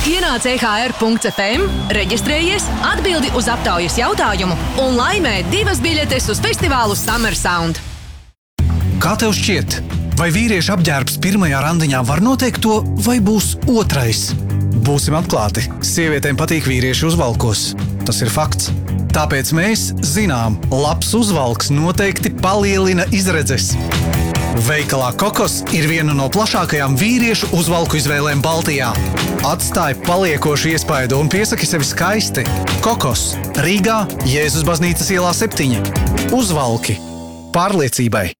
Ienāc EHR.FM, reģistrējies, atbildi uz aptaujas jautājumu un laimē 2 biļetes uz festivālu Summer Sound. Kā tev šķiet, vai vīrieša apģērbs pirmajā randiņā var noteikt to, vai būs otrais? Būsim atklāti, sievietēm patīk vīrieši uzvalkos. Tas ir fakts. Tāpēc mēs zinām, labs uzvalks noteikti palielina izredzes. Veikalā Kokos ir viena no plašākajām vīriešu uzvalku izvēlēm Baltijā. Atstāj paliekošu iespaidu un piesaki sevi skaisti. Kokos, Rīgā, Jēzus baznīcas ielā 7. Uzvalki pārliecībai.